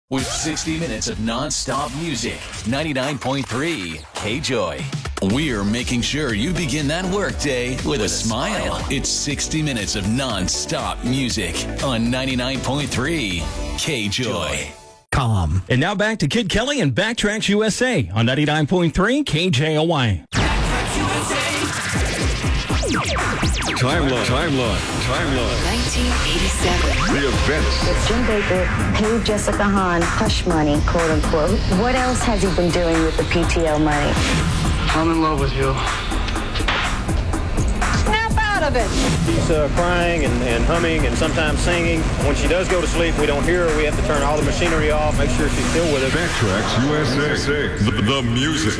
With 60 minutes of non-stop music, 99.3 K-Joy. We're making sure you begin that workday with a smile. It's 60 minutes of non-stop music on 99.3 K-Joy. Calm. And now back to Kid Kelly and Backtracks USA on 99.3 KJOY. Timeline. 1987. The events. If Jim Baker paid Jessica Hahn hush money, quote unquote, what else has he been doing with the PTO money? I'm in love with you. Snap out of it! She's crying and humming and sometimes singing. When she does go to sleep, we don't hear her. We have to turn all the machinery off, make sure she's still with us. Backtracks USA. The music.